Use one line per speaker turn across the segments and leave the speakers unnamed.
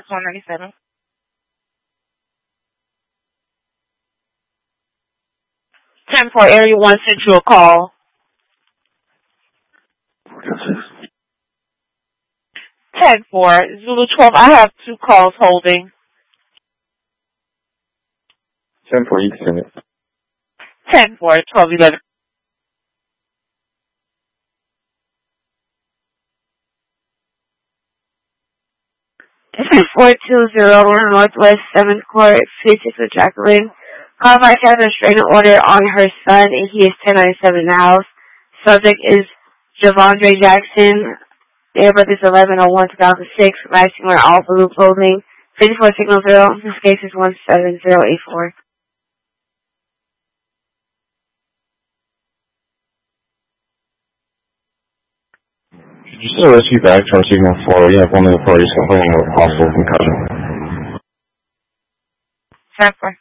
197. 10-4, Area 1 sent you a call. 10-4, Zulu 12, I have 2 calls holding.
10-4, you can send it.
10-4, 12-11. This is 420 Northwest 7th Court, 56 with Jacqueline. Carfax has a restraining order on her son, and he is 1097 in the house. Subject is Javondre Jackson. Date of birth is 11/01/2006. Last seen wearing all blue clothing. 54 signal 0. This case is 17084.
Could you still rescue back to our signal 4? We have one of the parties complaining of possible concussion.
10-4.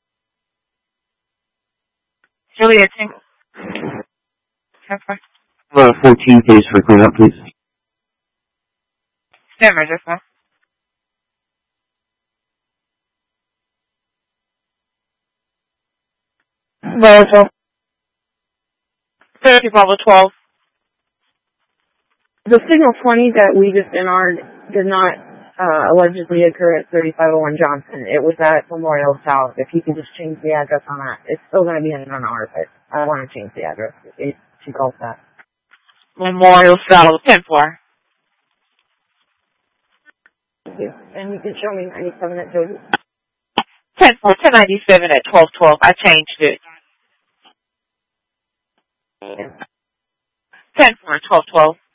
Juliet, 10-4.
14 case for cleanup, please.
Stand register, sir.
Virgil.
30 Bravo 12.
The signal 20 that we just NR'd did not allegedly occur at 3501 Johnson. It was at Memorial South. If you can just change the address on that. It's still going to be in an NR, but I want to change the address. She calls that.
Memorial South, 10-4.
Thank you. And you can show me 97 at Jody.
10-4, 1097 at 1212. I changed it. 10-4, 1212.